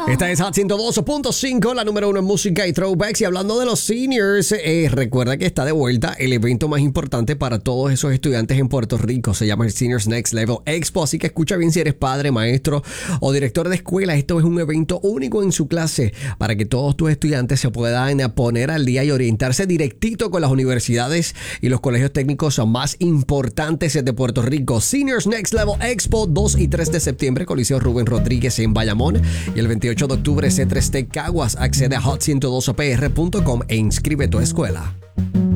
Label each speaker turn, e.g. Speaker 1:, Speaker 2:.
Speaker 1: Esta es Hot 102.5, la número uno en música y throwbacks. Y hablando de los seniors, recuerda que está de vuelta el evento más importante para todos esos estudiantes en Puerto Rico. Se llama el Seniors Next Level Expo. Así que escucha bien si eres padre, maestro o director de escuela. Esto es un evento único en su clase para que todos tus estudiantes se puedan poner al día y orientarse directito con las universidades y los colegios técnicos más importantes de Puerto Rico. Seniors Next Level Expo, 2 y 3 de septiembre, Coliseo Rubén Rodríguez en Bayamón. Y el 28 de octubre, C3T Caguas. Accede a hot112pr.com e inscribe tu escuela.